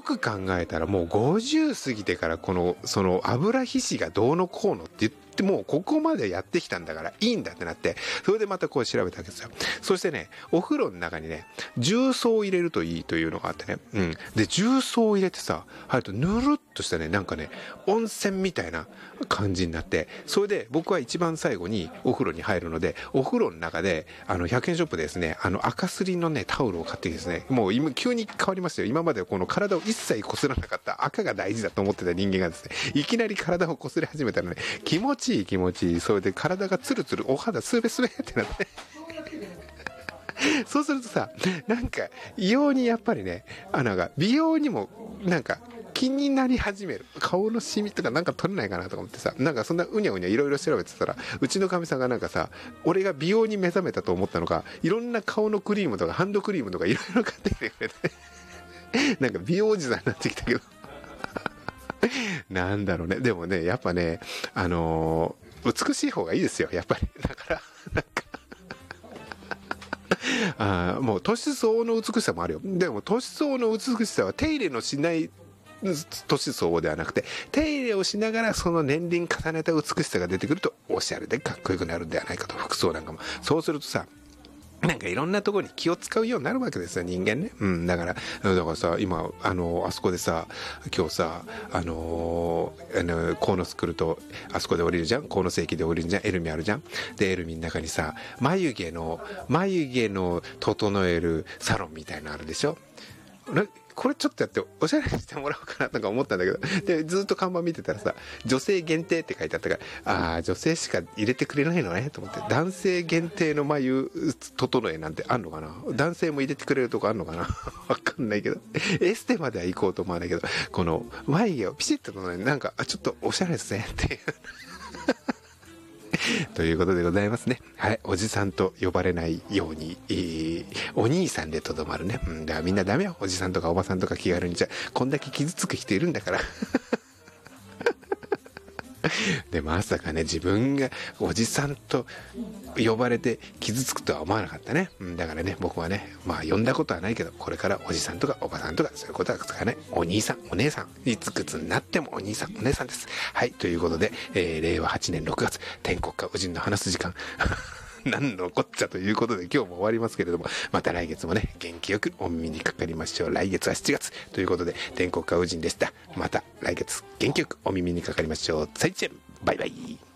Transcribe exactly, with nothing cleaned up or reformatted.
よく考えたらもうごじゅう過ぎてからこのその油皮脂がどうのこうのって言ってもうここまでやってきたんだからいいんだってなって、それでまたこう調べたわけですよ。そしてね、お風呂の中にね重曹を入れるといいというのがあってね、うん、で重曹を入れてさ入るとぬるっとしたね、なんかね温泉みたいな感じになって、それで僕は一番最後にお風呂に入るので、お風呂の中であのひゃくえんショップでですね、あの赤すりのねタオルを買ってですね、もう今急に変わりましたよ。今までこの体を一切こすらなかった赤が大事だと思ってた人間がですね、いきなり体をこすり始めたので、ね、気持ちいい気持ちいい。それで体がツルツル、お肌スベスベってなってそうするとさ、なんか異様にやっぱりね、あなんか美容にもなんか気になり始める。顔のシミとかなんか取れないかなとか思ってさ、なんかそんなうにゃうにゃいろいろ調べてたら、うちのかみさんがなんかさ、俺が美容に目覚めたと思ったのか、いろんな顔のクリームとかハンドクリームとかいろいろ買ってきてくれてなんか美容おじさんになってきたけどなんだろうね。でもね、やっぱね、あのー、美しい方がいいですよ、やっぱり。だからなんかあもう年相応の美しさもあるよ。でも年相応の美しさは手入れのしない年相応ではなくて、手入れをしながらその年輪重ねた美しさが出てくるとおしゃれでかっこよくなるんではないかと。服装なんかもそうするとさ、なんかいろんなところに気を使うようになるわけですよ、人間ね。うん、だから、だからさ、今、あの、あそこでさ、今日さ、あのー、あの、鴻巣来ると、あそこで降りるじゃん、鴻巣駅で降りるじゃん、エルミあるじゃん。で、エルミの中にさ、眉毛の、眉毛の整えるサロンみたいなのあるでしょ。これちょっとやっておしゃれにしてもらおうかなとか思ったんだけど、でずっと看板見てたらさ、女性限定って書いてあったから、ああ女性しか入れてくれないのねと思って、男性限定の眉整えなんてあんのかな、男性も入れてくれるとこあんのかなわかんないけど、エステまでは行こうと思わないけど、この眉毛をピシッと整えなんかあちょっとおしゃれですねっていうということでございますね。はい。おじさんと呼ばれないように、えー、お兄さんでとどまるね。うん。だからみんなダメよ。おじさんとかおばさんとか気軽にじゃ、こんだけ傷つく人いるんだから。でまさかね、自分がおじさんと呼ばれて傷つくとは思わなかったね。うん、だからね、僕はね、まあ呼んだことはないけど、これからおじさんとかおばさんとかそういうことはつかね、お兄さんお姉さん、いつくつになってもお兄さんお姉さんです。はい、ということで、えー、れいわはちねんろくがつ、天国か宇人の話す時間何のこっちゃということで今日も終わりますけれども、また来月もね元気よくお耳にかかりましょう。来月はしちがつということで、天国か宇人でした。また来月元気よくお耳にかかりましょう。再见、バイバイ。